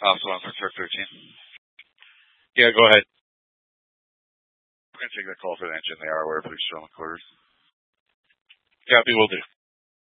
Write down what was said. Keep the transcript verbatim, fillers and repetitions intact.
Also on for truck thirteen. Yeah, go ahead. We're going to take that call for the engine. They are aware, please show them the quarters. Copy, will do.